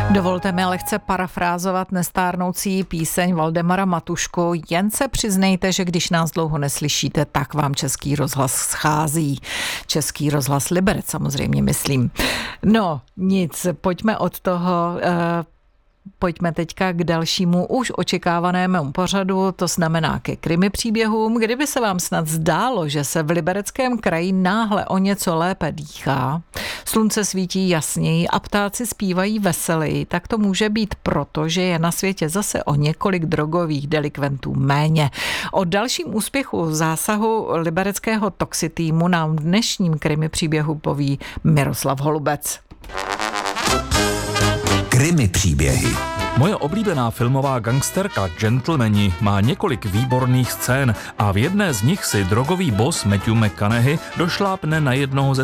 Dovolte mi lehce parafrázovat nestárnoucí píseň Valdemara Matušku. Jen se přiznejte, že když nás dlouho neslyšíte, tak vám Český rozhlas schází. Český rozhlas Liberec samozřejmě myslím. No nic, pojďme od toho... Pojďme teďka k dalšímu už očekávanému pořadu, to znamená ke krimi příběhům. Kdyby se vám snad zdálo, že se v Libereckém kraji náhle o něco lépe dýchá, slunce svítí jasněji a ptáci zpívají veseleji, tak to může být proto, že je na světě zase o několik drogových delikventů méně. O dalším úspěchu zásahu libereckého toxitýmu nám v dnešním krimi příběhu poví Miroslav Holubec. Krimi příběhy. Moje oblíbená filmová gangsterka Gentlemani má několik výborných scén a v jedné z nich si drogový boss Matthew McConaughey došlápne na jednoho ze